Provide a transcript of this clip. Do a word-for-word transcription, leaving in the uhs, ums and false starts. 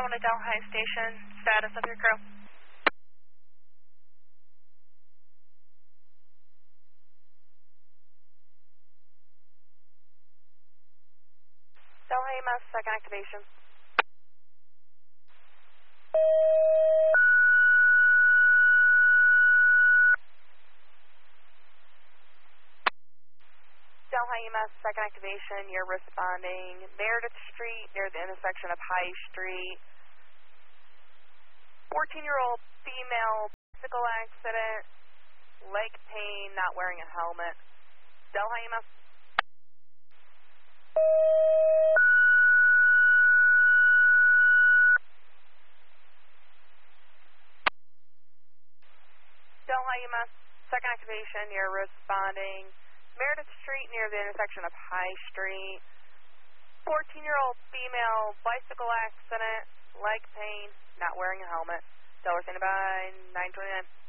one to Delhi Station. Status of your crew. Delhi Mass, second activation. Delhi E M S, second activation. You're responding Meredith Street near the intersection of High Street. fourteen-year-old female bicycle accident, leg pain, not wearing a helmet. Delhi E M S. Delhi E M S, second activation. You're responding Meredith Street near the intersection of High Street. fourteen-year-old female bicycle accident, leg pain, not wearing a helmet. Delaware standing by, nine twenty-nine.